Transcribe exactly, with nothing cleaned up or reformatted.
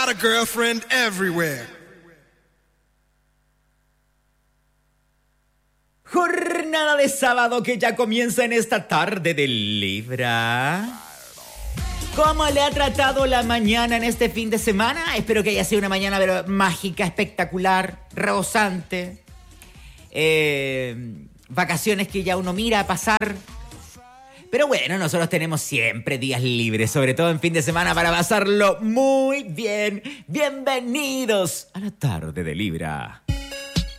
Got a girlfriend everywhere. Jornada de sábado que ya comienza en esta tarde de Libra. ¿Cómo le ha tratado la mañana en este fin de semana? Espero que haya sido una mañana pero, mágica, espectacular, rebosante. Eh, vacaciones que ya uno mira a pasar. Pero bueno, nosotros tenemos siempre días libres, sobre todo en fin de semana, para pasarlo muy bien. Bienvenidos a la tarde de Libra.